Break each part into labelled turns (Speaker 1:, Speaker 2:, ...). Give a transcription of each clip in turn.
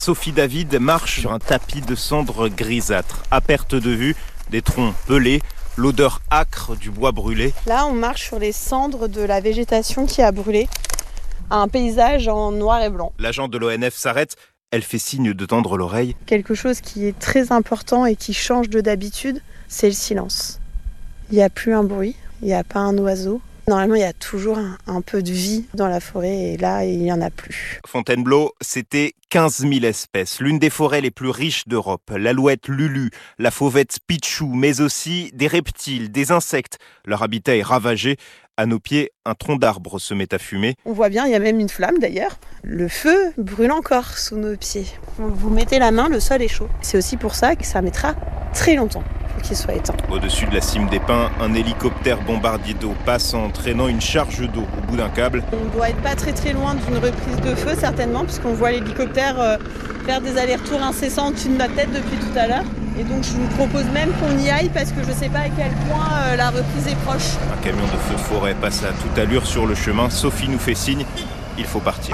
Speaker 1: Sophie David marche sur un tapis de cendres grisâtres. À perte de vue, des troncs pelés, l'odeur âcre du bois brûlé.
Speaker 2: Là, on marche sur les cendres de la végétation qui a brûlé. Un paysage en noir et blanc.
Speaker 1: L'agent de l'ONF s'arrête. Elle fait signe de tendre l'oreille.
Speaker 2: Quelque chose qui est très important et qui change de d'habitude, c'est le silence. Il n'y a plus un bruit, il n'y a pas un oiseau. Normalement, il y a toujours un peu de vie dans la forêt et là, il n'y en a plus.
Speaker 1: Fontainebleau, c'était 15 000 espèces, l'une des forêts les plus riches d'Europe. L'alouette Lulu, la fauvette Pichou, mais aussi des reptiles, des insectes. Leur habitat est ravagé. À nos pieds, un tronc d'arbre se met à fumer.
Speaker 2: On voit bien, il y a même une flamme d'ailleurs. Le feu brûle encore sous nos pieds. Vous mettez la main, le sol est chaud. C'est aussi pour ça que ça mettra très longtemps pour qu'il soit éteint.
Speaker 1: Au-dessus de la cime des pins, un hélicoptère bombardier d'eau passe en traînant une charge d'eau au bout d'un câble.
Speaker 2: On doit être pas très loin d'une reprise de feu certainement, puisqu'on voit l'hélicoptère faire des allers-retours incessants au-dessus de notre tête depuis tout à l'heure. Et donc je vous propose même qu'on y aille parce que je ne sais pas à quel point la reprise est proche.
Speaker 1: Un camion de feu de forêt passe à toute allure sur le chemin. Sophie nous fait signe, il faut partir.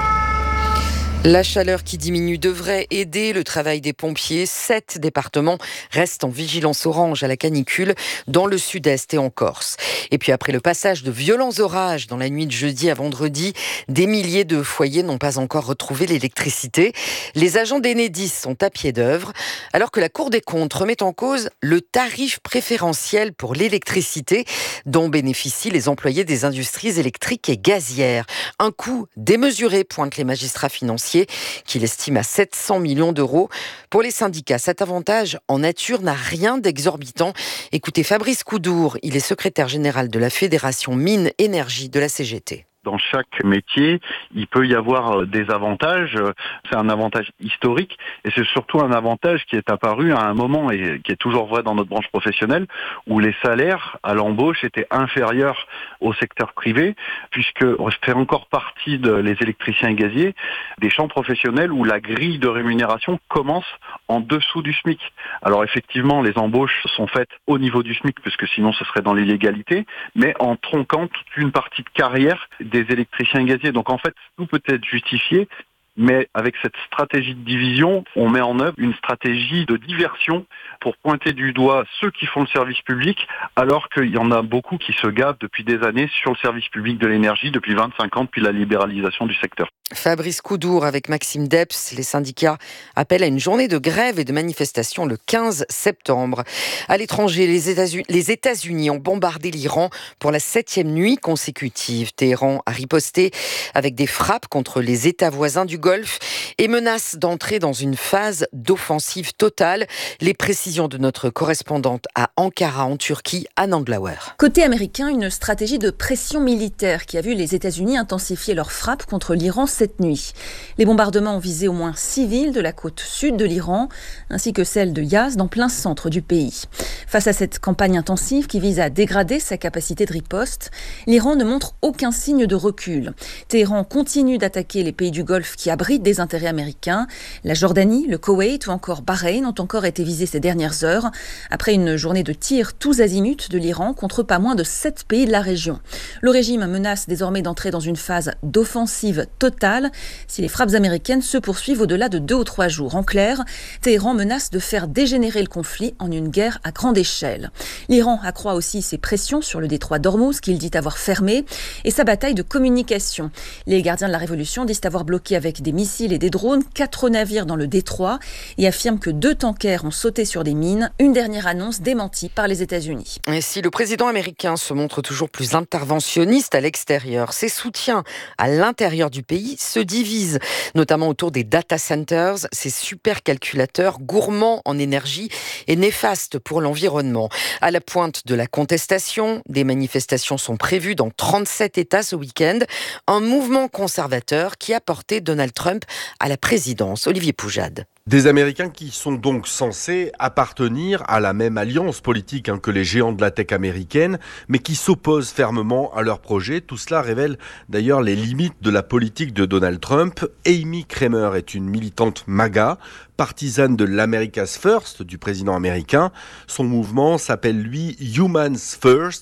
Speaker 3: La chaleur qui diminue devrait aider le travail des pompiers. 7 départements restent en vigilance orange à la canicule dans le sud-est et en Corse. Et puis après le passage de violents orages dans la nuit de jeudi à vendredi, des milliers de foyers n'ont pas encore retrouvé l'électricité. Les agents d'Enedis sont à pied d'œuvre, alors que la Cour des comptes remet en cause le tarif préférentiel pour l'électricité dont bénéficient les employés des industries électriques et gazières. Un coût démesuré, pointent les magistrats financiers, qu'il estime à 700 millions d'euros. Pour les syndicats, cet avantage en nature n'a rien d'exorbitant. Écoutez Fabrice Coudour, il est secrétaire général de la Fédération Mines Énergie de la CGT.
Speaker 4: Dans chaque métier, il peut y avoir des avantages. C'est un avantage historique et c'est surtout un avantage qui est apparu à un moment et qui est toujours vrai dans notre branche professionnelle où les salaires à l'embauche étaient inférieurs au secteur privé puisque on fait encore partie les électriciens et gaziers des champs professionnels où la grille de rémunération commence en dessous du SMIC. Alors effectivement, les embauches sont faites au niveau du SMIC puisque sinon ce serait dans l'illégalité, mais en tronquant toute une partie de carrière des électriciens gaziers. Donc en fait, tout peut être justifié, mais avec cette stratégie de division, on met en œuvre une stratégie de diversion pour pointer du doigt ceux qui font le service public, alors qu'il y en a beaucoup qui se gavent depuis des années sur le service public de l'énergie, depuis 25 ans, depuis la libéralisation du secteur.
Speaker 3: Fabrice Coudour avec Maxime Depps. Les syndicats appellent à une journée de grève et de manifestation le 15 septembre. À l'étranger, les États-Unis ont bombardé l'Iran pour la 7e nuit consécutive. Téhéran a riposté avec des frappes contre les États voisins du Golfe et menace d'entrer dans une phase d'offensive totale. Les précisions de notre correspondante à Ankara en Turquie, Anne Anglauer.
Speaker 5: Côté américain, une stratégie de pression militaire qui a vu les États-Unis intensifier leurs frappes contre l'Iran cette nuit. Les bombardements ont visé au moins 6 villes de la côte sud de l'Iran, ainsi que celle de Yazd, en plein centre du pays. Face à cette campagne intensive qui vise à dégrader sa capacité de riposte, l'Iran ne montre aucun signe de recul. Téhéran continue d'attaquer les pays du Golfe qui abritent des intérêts américains. La Jordanie, le Koweït ou encore Bahreïn ont encore été visés ces dernières heures, après une journée de tirs tous azimuts de l'Iran contre pas moins de 7 pays de la région. Le régime menace désormais d'entrer dans une phase d'offensive totale si les frappes américaines se poursuivent au-delà de 2 ou 3 jours. En clair, Téhéran menace de faire dégénérer le conflit en une guerre à grande échelle. L'Iran accroît aussi ses pressions sur le détroit d'Ormuz qu'il dit avoir fermé et sa bataille de communication. Les gardiens de la révolution disent avoir bloqué avec des missiles et des drones 4 navires dans le détroit et affirment que 2 tankers ont sauté sur des mines. Une dernière annonce démentie par les États-Unis.
Speaker 3: Et si le président américain se montre toujours plus interventionniste à l'extérieur, ses soutiens à l'intérieur du pays se divisent, notamment autour des data centers, ces supercalculateurs gourmands en énergie et néfastes pour l'environnement. À la pointe de la contestation, des manifestations sont prévues dans 37 États ce week-end. Un mouvement conservateur qui a porté Donald Trump à la présidence. Olivier Poujade.
Speaker 6: Des Américains qui sont donc censés appartenir à la même alliance politique que les géants de la tech américaine, mais qui s'opposent fermement à leur projet. Tout cela révèle d'ailleurs les limites de la politique de Donald Trump. Amy Kramer est une militante MAGA, partisane de l'America's First du président américain. Son mouvement s'appelle lui Humans First.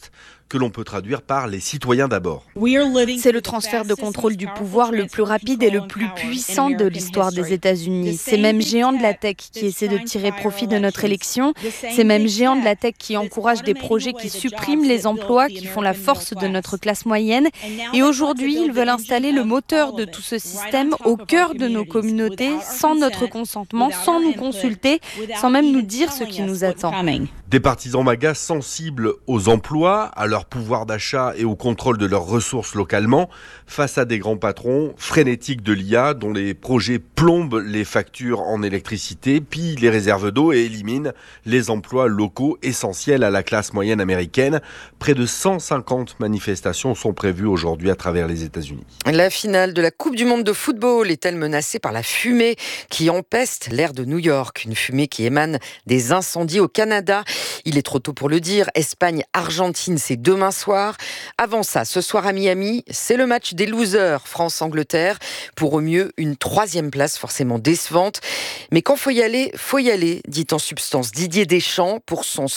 Speaker 6: que l'on peut traduire par les citoyens d'abord.
Speaker 7: C'est le transfert de contrôle du pouvoir le plus rapide et le plus puissant de l'histoire des États-Unis. Ces mêmes géants de la tech qui essaient de tirer profit de notre élection, ces mêmes géants de la tech qui encouragent des projets qui suppriment les emplois, qui font la force de notre classe moyenne. Et aujourd'hui, ils veulent installer le moteur de tout ce système au cœur de nos communautés, sans notre consentement, sans nous consulter, sans même nous dire ce qui nous attend.
Speaker 6: Des partisans MAGA sensibles aux emplois, à leur pouvoir d'achat et au contrôle de leurs ressources localement, face à des grands patrons frénétiques de l'IA dont les projets plombent les factures en électricité, pillent les réserves d'eau et éliminent les emplois locaux essentiels à la classe moyenne américaine. Près de 150 manifestations sont prévues aujourd'hui à travers les États-Unis.
Speaker 3: La finale de la Coupe du Monde de football est-elle menacée par la fumée qui empeste l'air de New York? Une fumée qui émane des incendies au Canada. Il est trop tôt pour le dire. Espagne-Argentine, c'est demain soir. Avant ça, ce soir à Miami, c'est le match des losers, France-Angleterre. Pour au mieux, une 3e place forcément décevante. Mais quand faut y aller, dit en substance Didier Deschamps pour son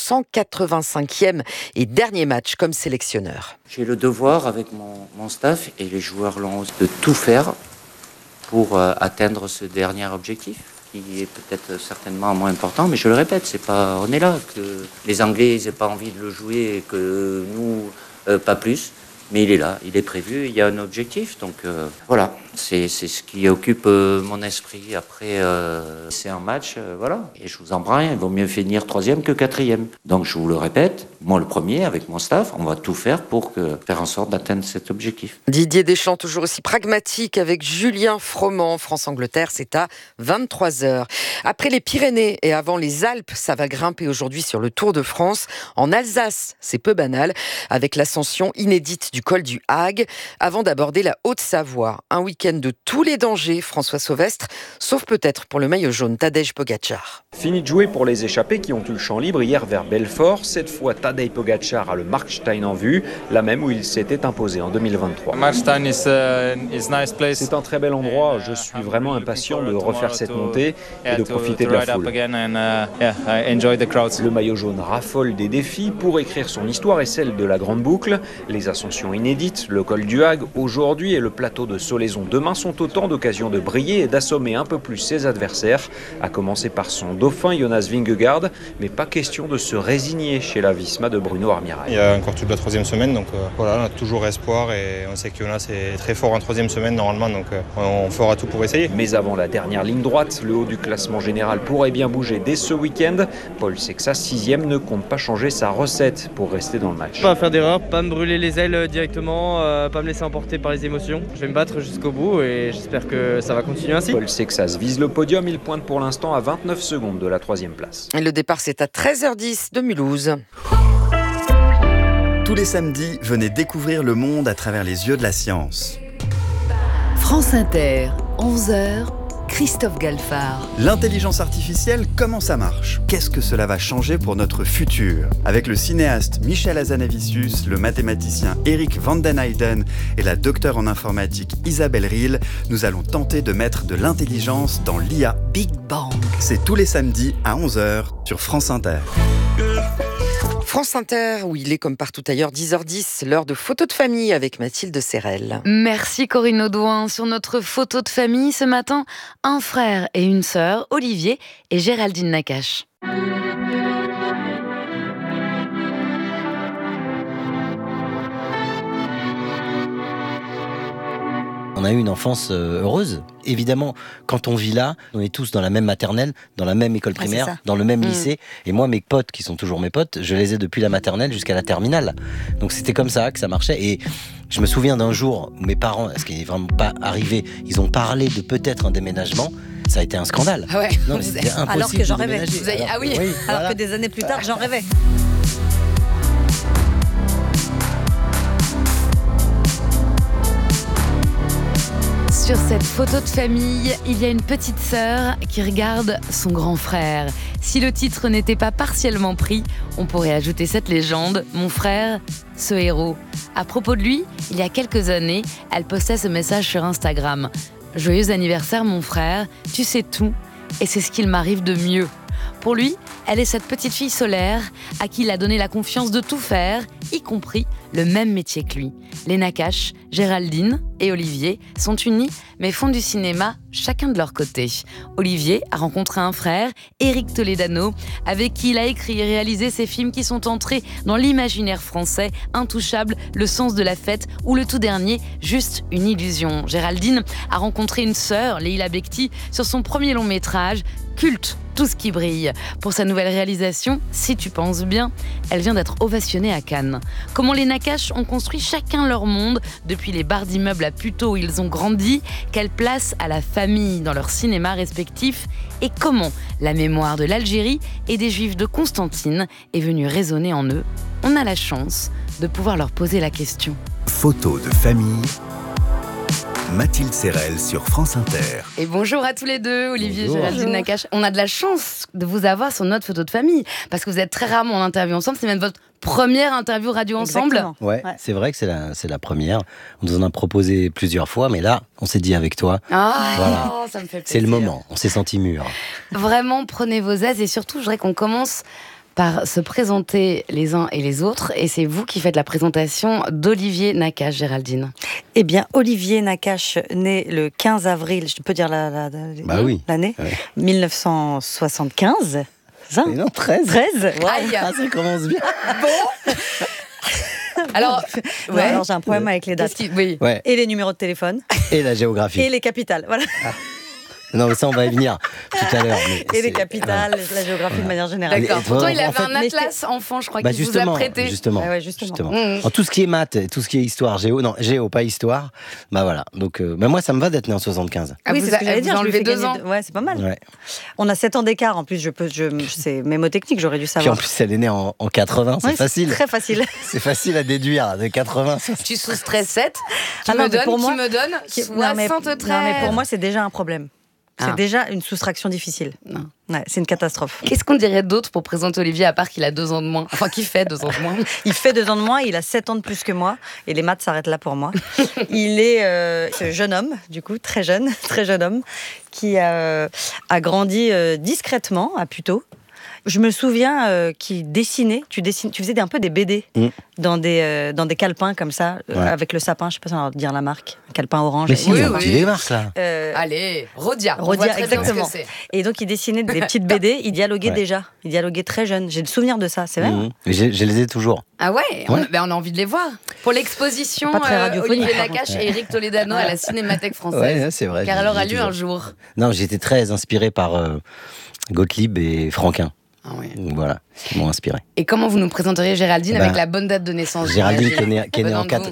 Speaker 3: 185e et dernier match comme sélectionneur.
Speaker 8: J'ai le devoir avec mon staff et les joueurs l'ont de tout faire pour atteindre ce dernier objectif, qui est peut-être certainement moins important, mais je le répète, on est là, que les Anglais n'aient pas envie de le jouer et que nous, pas plus, mais il est là, il est prévu, il y a un objectif, donc voilà, c'est ce qui occupe mon esprit. Après, c'est un match, voilà, et je vous en prends, il vaut mieux finir 3e que 4e. Donc je vous le répète, moi le premier, avec mon staff, on va tout faire pour faire en sorte d'atteindre cet objectif.
Speaker 3: Didier Deschamps, toujours aussi pragmatique avec Julien Froment. France-Angleterre, c'est à 23h. Après les Pyrénées et avant les Alpes, ça va grimper aujourd'hui sur le Tour de France. En Alsace, c'est peu banal, avec l'ascension inédite du col du Hague, avant d'aborder la Haute-Savoie. Un week-end de tous les dangers, François Sauvestre, sauf peut-être pour le maillot jaune, Tadej Pogačar.
Speaker 9: Fini de jouer pour les échappés qui ont eu le champ libre hier vers Belfort. Cette fois, Tadej Pogačar a le Markstein en vue, la même où il s'était imposé en 2023. C'est un très bel endroit. Je suis vraiment impatient de refaire cette montée et de profiter de la foule. Le maillot jaune raffole des défis pour écrire son histoire et celle de la grande boucle. Les ascensions inédites, le col du Hague aujourd'hui et le plateau de Solaison demain sont autant d'occasions de briller et d'assommer un peu plus ses adversaires, à commencer par son dauphin Jonas Vingegaard, mais pas question de se résigner chez la Visma de Bruno Armirail.
Speaker 10: Il y a encore toute la 3e semaine, donc voilà, on a toujours espoir et on sait que Jonas est très fort en 3e semaine normalement, donc on fera tout pour essayer.
Speaker 9: Mais avant la dernière ligne droite, le haut du classement général pourrait bien bouger dès ce week-end. Paul Sexas, 6e, ne compte pas changer sa recette pour rester dans le match.
Speaker 11: Pas faire d'erreur, pas me brûler les ailes directement, pas me laisser emporter par les émotions. Je vais me battre jusqu'au bout et j'espère que ça va continuer ainsi.
Speaker 9: Paul Sexas vise le podium, il pointe pour l'instant à 29 secondes de la 3e place.
Speaker 3: Et le départ, c'est à 13h10 de Mulhouse.
Speaker 12: Tous les samedis, venez découvrir le monde à travers les yeux de la science.
Speaker 13: France Inter, 11h, Christophe Galfard.
Speaker 12: L'intelligence artificielle, comment ça marche? Qu'est-ce que cela va changer pour notre futur? Avec le cinéaste Michel Hazanavicius, le mathématicien Eric van den Heyden et la docteure en informatique Isabelle Riehl, nous allons tenter de mettre de l'intelligence dans l'IA.
Speaker 13: Big Bang.
Speaker 12: C'est tous les samedis à 11h sur France Inter.
Speaker 3: France Inter, où il est comme partout ailleurs, 10h10, l'heure de photos de famille avec Mathilde Serrel.
Speaker 14: Merci Corinne Audouin. Sur notre photo de famille ce matin, un frère et une sœur, Olivier et Géraldine Nakache.
Speaker 15: On a eu une enfance heureuse. Évidemment, quand on vit là, on est tous dans la même maternelle, dans la même école primaire, dans le même lycée. Et moi, mes potes, qui sont toujours mes potes, je les ai depuis la maternelle jusqu'à la terminale. Donc c'était comme ça que ça marchait. Et je me souviens d'un jour où mes parents, ce qui n'est vraiment pas arrivé, ils ont parlé de peut-être un déménagement. Ça a été un scandale.
Speaker 14: Ah ouais.
Speaker 15: Non, c'était impossible.
Speaker 5: Alors que j'en rêvais.
Speaker 14: Ah oui.
Speaker 5: Alors que des années plus tard, j'en rêvais.
Speaker 14: Sur cette photo de famille, il y a une petite sœur qui regarde son grand frère. Si le titre n'était pas partiellement pris, on pourrait ajouter cette légende, mon frère, ce héros. À propos de lui, il y a quelques années, elle postait ce message sur Instagram. Joyeux anniversaire mon frère, tu sais tout et c'est ce qu'il m'arrive de mieux. Pour lui, elle est cette petite fille solaire à qui il a donné la confiance de tout faire, y compris le même métier que lui. Les Nakache, Géraldine et Olivier sont unis, mais font du cinéma chacun de leur côté. Olivier a rencontré un frère, Éric Toledano, avec qui il a écrit et réalisé ces films qui sont entrés dans l'imaginaire français, Intouchable, Le sens de la fête ou le tout dernier, Juste une illusion. Géraldine a rencontré une sœur, Leila Bekti, sur son premier long métrage, culte, Tout ce qui brille. Pour sa nouvelle réalisation, Si tu penses bien, elle vient d'être ovationnée à Cannes. Comment les Nakache ont construit chacun leur monde, depuis les bars d'immeubles à Puteaux où ils ont grandi, quelle place à la famille dans leur cinéma respectif, et comment la mémoire de l'Algérie et des Juifs de Constantine est venue résonner en eux. On a la chance de pouvoir leur poser la question.
Speaker 16: Photos de famille. Mathilde Serrel sur France Inter.
Speaker 14: Et bonjour à tous les deux, Olivier et Géraldine Nakache. On a de la chance de vous avoir sur notre photo de famille, parce que vous êtes très rarement en interview ensemble. C'est même votre première interview radio ensemble.
Speaker 15: Ouais, c'est vrai que c'est la première. On nous en a proposé plusieurs fois, mais là, on s'est dit avec toi.
Speaker 14: Voilà. Ça me fait plaisir.
Speaker 15: C'est le moment, on s'est sentis mûrs.
Speaker 14: Vraiment, prenez vos aises, et surtout, je voudrais qu'on commence par se présenter les uns et les autres, et c'est vous qui faites la présentation d'Olivier Nakache, Géraldine.
Speaker 17: Eh bien, Olivier Nakache, né le 15 avril, je peux dire l'année, 1975. Ça
Speaker 15: non, 13.
Speaker 17: 13,
Speaker 14: Aïe.
Speaker 15: Ça commence bien.
Speaker 14: Bon. Alors,
Speaker 17: alors j'ai un problème avec les dates. Et les numéros de téléphone.
Speaker 15: Et la géographie.
Speaker 17: Et les capitales, voilà.
Speaker 15: Non, mais ça, on va y venir tout à l'heure.
Speaker 17: Et les capitales, la géographie de manière générale.
Speaker 14: D'accord. Pourtant, il avait un atlas enfant, je crois, qu'il vous a prêté.
Speaker 15: Justement. En tout ce qui est maths, tout ce qui est histoire, géo, pas histoire, bah voilà. Donc, moi, ça me va d'être né en 75.
Speaker 17: Oui, c'est ce que j'allais dire.
Speaker 14: Vous enlevez 2 ans.
Speaker 17: Ouais, c'est pas mal.
Speaker 15: Ouais.
Speaker 17: On a 7 ans d'écart. En plus, c'est mémotechnique, j'aurais dû savoir.
Speaker 15: Puis en plus, elle est née en 80, c'est facile.
Speaker 17: C'est très facile.
Speaker 15: C'est facile à déduire, de 80.
Speaker 14: Tu soustrais 7, qui me donne 73.
Speaker 17: Non, mais pour moi, c'est déjà un problème. C'est déjà une soustraction difficile. Ouais, c'est une catastrophe.
Speaker 14: Qu'est-ce qu'on dirait d'autre pour présenter Olivier, à part qu'il a 2 ans de moins? Enfin, qu'il fait 2 ans de moins.
Speaker 17: Il fait 2 ans de moins, il a 7 ans de plus que moi, et les maths s'arrêtent là pour moi. Il est ce jeune homme, du coup, très jeune homme, qui a grandi discrètement à Puteaux. Je me souviens qu'il dessinait, tu faisais un peu des BD dans des calepins comme ça, avec le sapin, je sais pas si on va dire la marque, un calepin orange.
Speaker 15: Mais si, tu les marques là.
Speaker 14: Allez, Rodia,
Speaker 17: exactement. Et donc il dessinait des petites BD, il dialoguait déjà, il dialoguait très jeune. J'ai le souvenir de ça, c'est vrai.
Speaker 15: Je les ai toujours.
Speaker 14: Ah ouais, on a envie de les voir. Pour l'exposition, Olivier Nakache et Éric Toledano à la Cinémathèque française.
Speaker 15: Ouais, c'est vrai.
Speaker 14: Car elle aura lieu un jour.
Speaker 15: Non, j'étais très inspiré par Gottlieb et Franquin.
Speaker 14: Ah ouais.
Speaker 15: Voilà, qui m'ont inspiré.
Speaker 14: Et comment vous nous présenteriez Géraldine avec la bonne date de naissance?
Speaker 15: Géraldine qui est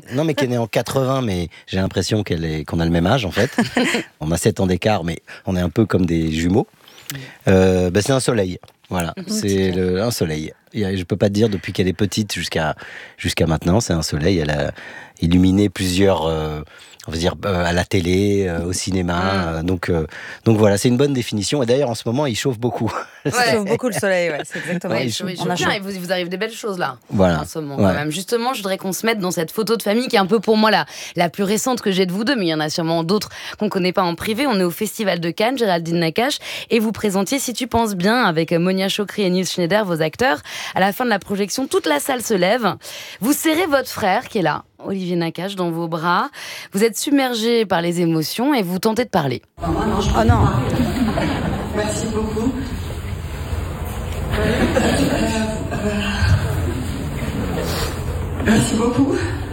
Speaker 15: née en 80, mais j'ai l'impression qu'on a le même âge en fait. On a 7 ans d'écart, mais on est un peu comme des jumeaux. C'est un soleil. Voilà, c'est un soleil. Je peux pas te dire depuis qu'elle est petite jusqu'à maintenant, c'est un soleil. Elle a illuminé plusieurs, on va dire, à la télé, au cinéma. Donc voilà, c'est une bonne définition. Et d'ailleurs, en ce moment, il chauffe beaucoup.
Speaker 17: Il chauffe beaucoup le soleil, c'est exactement.
Speaker 14: Il chauffe bien, et vous arrive des belles choses là.
Speaker 15: Voilà.
Speaker 14: En ce moment, quand même. Justement, je voudrais qu'on se mette dans cette photo de famille qui est un peu pour moi la plus récente que j'ai de vous deux, mais il y en a sûrement d'autres qu'on connaît pas en privé. On est au Festival de Cannes, Géraldine Nakache, et vous présentiez Si tu penses bien avec Monia Chokri et Nils Schneider, vos acteurs. À la fin de la projection, toute la salle se lève. Vous serrez votre frère qui est là, Olivier Nakache, dans vos bras. Vous êtes submergé par les émotions et vous tentez de parler.
Speaker 17: Oh non.
Speaker 18: Merci beaucoup. Merci beaucoup.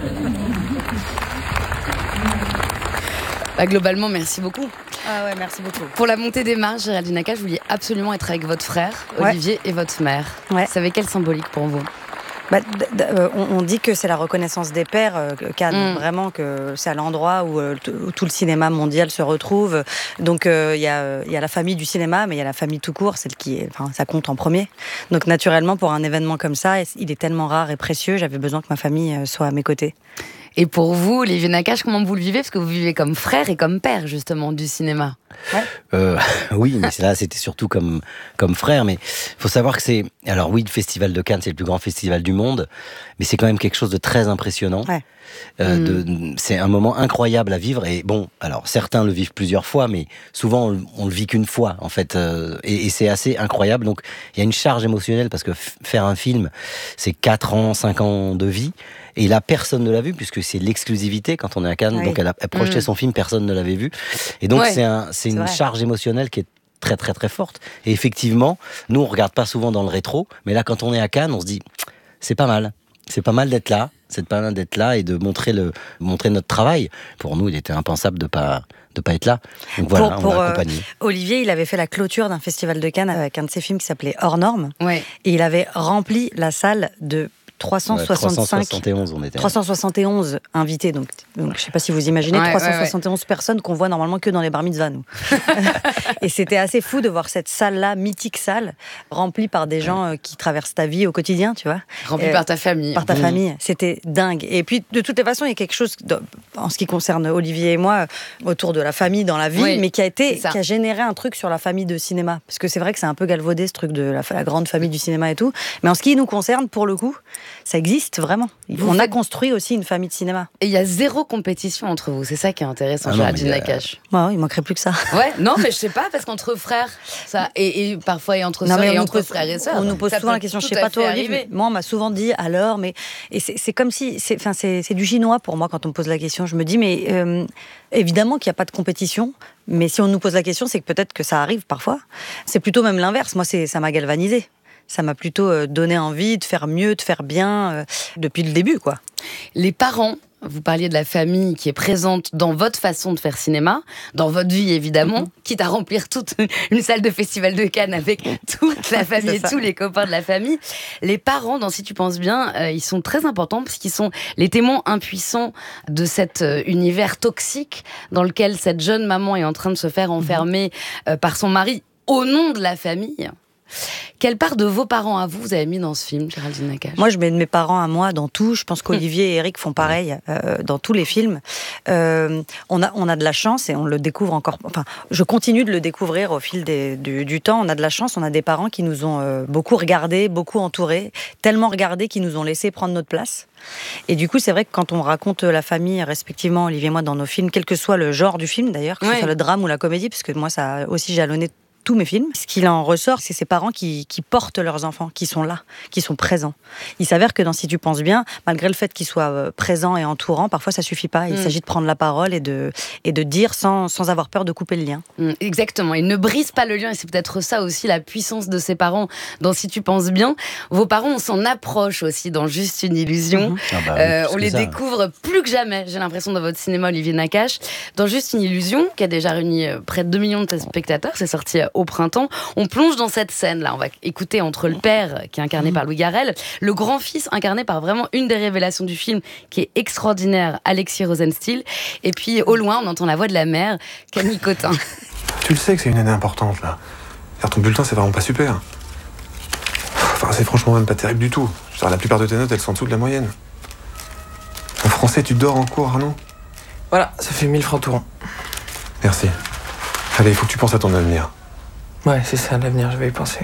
Speaker 14: Globalement, merci beaucoup.
Speaker 17: Ah ouais, merci beaucoup.
Speaker 14: Pour la montée des marches, Géraldine Nakache, vous vouliez absolument être avec votre frère, Olivier, et votre mère.
Speaker 17: Ouais.
Speaker 14: Ça avait quelle symbolique pour vous?
Speaker 17: On dit que c'est la reconnaissance des pairs, Cannes, vraiment que c'est à l'endroit où tout le cinéma mondial se retrouve. Donc il y a la famille du cinéma, mais il y a la famille tout court, celle ça compte en premier. Donc naturellement, pour un événement comme ça, il est tellement rare et précieux, j'avais besoin que ma famille soit à mes côtés.
Speaker 14: Et pour vous, Olivier Nakache, comment vous le vivez? Parce que vous vivez comme frère et comme père, justement, du cinéma.
Speaker 15: Oui, mais là, c'était surtout comme frère. Mais il faut savoir que c'est... Alors oui, le Festival de Cannes, c'est le plus grand festival du monde, mais c'est quand même quelque chose de très impressionnant.
Speaker 17: Ouais.
Speaker 15: C'est un moment incroyable à vivre. Et bon, alors certains le vivent plusieurs fois, mais souvent on le vit qu'une fois, en fait. Et c'est assez incroyable. Donc il y a une charge émotionnelle, parce que faire un film, c'est 4 ans, 5 ans de vie. Et là, personne ne l'a vu, puisque c'est l'exclusivité quand on est à Cannes. Donc elle projetait son film, personne ne l'avait vu. Et donc c'est une charge émotionnelle qui est très très très forte. Et effectivement, nous on regarde pas souvent dans le rétro, mais là quand on est à Cannes, on se dit c'est pas mal. C'est pas mal d'être là. C'est pas mal d'être là et de montrer notre travail. Pour nous, il était impensable de pas être là. Donc voilà, on l'a accompagné.
Speaker 17: Olivier, il avait fait la clôture d'un festival de Cannes avec un de ses films qui s'appelait Hors Normes. Et il avait rempli la salle de 371 invités, donc je sais pas si vous imaginez, 371 personnes qu'on voit normalement que dans les bar mitzvahs, nous. Et c'était assez fou de voir cette salle-là, mythique salle, remplie par des gens qui traversent ta vie au quotidien, tu vois.
Speaker 3: Remplie par ta famille.
Speaker 17: Par ta famille, c'était dingue. Et puis, de toutes les façons, il y a quelque chose, en ce qui concerne Olivier et moi, autour de la famille dans la vie, mais qui a généré un truc sur la famille de cinéma. Parce que c'est vrai que c'est un peu galvaudé, ce truc de la grande famille du cinéma et tout. Mais en ce qui nous concerne, pour le coup, ça existe vraiment. On a construit aussi une famille de cinéma.
Speaker 3: Et il y a zéro compétition entre vous, c'est ça qui est intéressant, Géraldine Nakache.
Speaker 17: Il manquerait plus que ça.
Speaker 3: Non, mais je sais pas, parce qu'entre frères, ça, et parfois et entre sœurs et entre frères et sœurs.
Speaker 17: On nous pose souvent la question, je sais pas toi, Olivier, moi on m'a souvent dit alors, mais et c'est comme si, c'est du chinois pour moi quand on me pose la question. Je me dis, mais évidemment qu'il n'y a pas de compétition, mais si on nous pose la question, c'est que peut-être que ça arrive parfois. C'est plutôt même l'inverse. Moi, ça m'a galvanisé. Ça m'a plutôt donné envie de faire mieux, de faire bien, depuis le début, quoi.
Speaker 3: Les parents, vous parliez de la famille qui est présente dans votre façon de faire cinéma, dans votre vie évidemment, quitte à remplir toute une salle de festival de Cannes avec toute la famille et tous les copains de la famille. Les parents, dans Si tu penses bien, ils sont très importants parce qu'ils sont les témoins impuissants de cet univers toxique dans lequel cette jeune maman est en train de se faire enfermer par son mari au nom de la famille. Quelle part de vos parents à vous avez mis dans ce film, Géraldine Nakache ?
Speaker 17: Moi, je mets de mes parents à moi dans tout. Je pense qu'Olivier et Eric font pareil dans tous les films. On a de la chance et on le découvre encore. Enfin, je continue de le découvrir au fil du temps. On a de la chance. On a des parents qui nous ont beaucoup regardés, beaucoup entourés, tellement regardés qu'ils nous ont laissé prendre notre place. Et du coup, c'est vrai que quand on raconte la famille, respectivement, Olivier et moi, dans nos films, quel que soit le genre du film d'ailleurs, que ce soit le drame ou la comédie, parce que moi, ça a aussi jalonné tous mes films. Ce qu'il en ressort, c'est ces parents qui portent leurs enfants, qui sont là, qui sont présents. Il s'avère que dans Si tu penses bien, malgré le fait qu'ils soient présents et entourants, parfois ça suffit pas. Il s'agit de prendre la parole et de dire sans avoir peur de couper le lien.
Speaker 3: Exactement. Ils ne brisent pas le lien et c'est peut-être ça aussi la puissance de ses parents dans Si tu penses bien. Vos parents, on s'en approche aussi dans Juste une illusion. On les découvre plus que jamais, j'ai l'impression, dans votre cinéma, Olivier Nakache. Dans Juste une illusion, qui a déjà réuni près de 2 millions de spectateurs, c'est sorti au printemps. On plonge dans cette scène-là. On va écouter entre le père, qui est incarné par Louis Garrel, le grand-fils, incarné par vraiment une des révélations du film, qui est extraordinaire, Alexis Rosenstiel. Et puis, au loin, on entend la voix de la mère, Camille Cotin.
Speaker 19: Tu le sais que c'est une année importante, là. Faire ton bulletin, c'est vraiment pas super. Enfin, c'est franchement même pas terrible du tout. Je veux dire, la plupart de tes notes, elles sont en dessous de la moyenne. En français, tu dors en cours, Arnaud ?
Speaker 11: Voilà, ça fait 1000 francs tout rond.
Speaker 19: Merci. Allez, il faut que tu penses à ton avenir.
Speaker 11: Ouais, c'est ça, l'avenir, je vais y penser.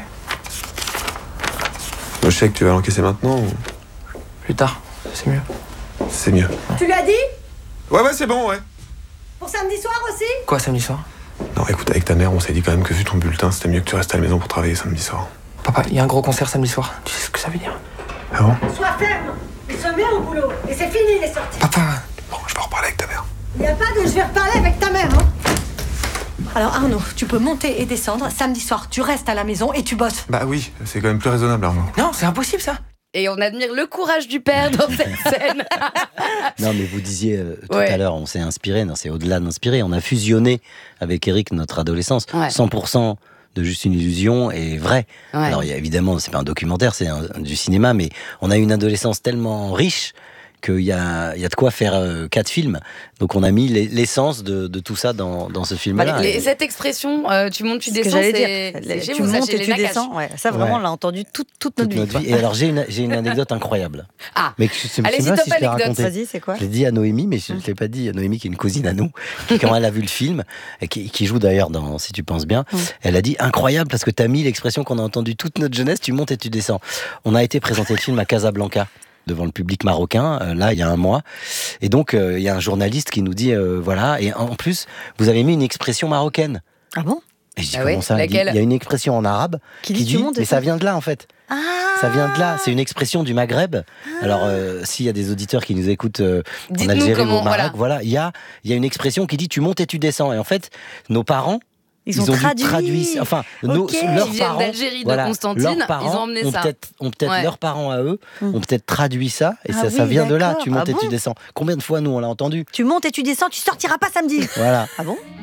Speaker 19: Le chèque, tu vas l'encaisser maintenant ou...
Speaker 11: Plus tard, c'est mieux.
Speaker 19: C'est mieux.
Speaker 20: Tu l'as dit ?
Speaker 19: Ouais, c'est bon, ouais.
Speaker 20: Pour samedi soir aussi ?
Speaker 11: Quoi, samedi soir ?
Speaker 19: Non, écoute, avec ta mère, on s'est dit quand même que vu ton bulletin, c'était mieux que tu restes à la maison pour travailler samedi soir.
Speaker 11: Papa, il y a un gros concert samedi soir. Tu sais ce que ça veut dire ?
Speaker 19: Ah bon ?
Speaker 20: Sois ferme. Ils sont bien au boulot. Et c'est fini les sorties.
Speaker 11: Papa.
Speaker 19: Bon, je vais reparler avec ta mère.
Speaker 20: Il n'y a pas de je vais reparler avec ta mère, hein. Alors Arnaud, tu peux monter et descendre. Samedi soir, tu restes à la maison et tu bosses.
Speaker 19: Bah oui, c'est quand même plus raisonnable, Arnaud.
Speaker 11: Non, c'est impossible ça.
Speaker 3: Et on admire le courage du père dans cette scène.
Speaker 15: Non, mais vous disiez tout à l'heure, on s'est inspiré. Non, c'est au-delà d'inspirer. On a fusionné avec Eric notre adolescence. 100% de Juste une illusion est vrai. Alors évidemment, c'est pas un documentaire, c'est du cinéma, mais on a une adolescence tellement riche qu'il y a de quoi faire 4 films. Donc on a mis l'essence de tout ça dans ce film-là.
Speaker 3: Cette expression, tu montes, tu descends,
Speaker 17: c'est tu montes et tu descends. Ouais, ça vraiment, on l'a entendu toute notre vie.
Speaker 15: Et alors j'ai une anecdote incroyable.
Speaker 3: Mais
Speaker 15: allez-y, top
Speaker 3: anecdote.
Speaker 17: Vas-y, c'est quoi ?
Speaker 15: Je l'ai dit à Noémie, mais je ne l'ai pas dit à Noémie, qui est une cousine à nous, qui quand elle a vu le film, qui joue d'ailleurs dans Si tu penses bien, elle a dit incroyable parce que tu as mis l'expression qu'on a entendue toute notre jeunesse, tu montes et tu descends. On a été présenter le film à Casablanca, devant le public marocain, là, il y a un mois. Et donc, il y a un journaliste qui nous dit, voilà, et en plus, vous avez mis une expression marocaine.
Speaker 17: Ah bon ?
Speaker 15: Et je dis,
Speaker 3: Ah
Speaker 15: comment
Speaker 3: ouais,
Speaker 15: ça? Il y a une expression en arabe qui dit, mais ça vient de là en fait. Ça vient de là, c'est une expression du Maghreb. Alors, s'il y a des auditeurs qui nous écoutent en Algérie ou au Maroc, voilà, il y a une expression qui dit tu montes et tu descends. Et en fait, nos parents, ils ont dû traduire. Enfin, leurs parents
Speaker 14: d'Algérie, de Constantine, ils ont emmené ça.
Speaker 15: Leurs parents à eux ont peut-être traduit ça, et ça vient de là. Tu montes et tu descends. Combien de fois nous on l'a entendu?
Speaker 20: Tu montes et tu descends, tu sortiras pas samedi.
Speaker 15: Voilà.
Speaker 20: Ah bon?